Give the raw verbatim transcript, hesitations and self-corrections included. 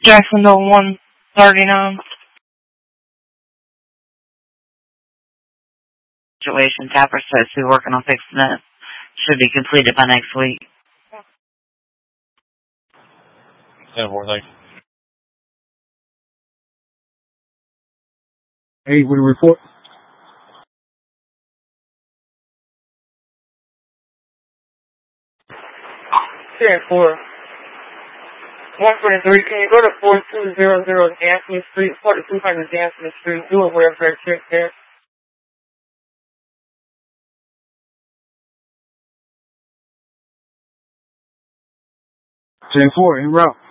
Jacksonville one thirty-nine. Situation. Tapper says we're working on fixing it. Should be completed by next week. ten four, thanks. Hey, we report. ten four. one twenty-three, can you go to forty-two hundred Anthony Street, forty-two hundred Anthony Street, do a welfare check there. ten four, en route.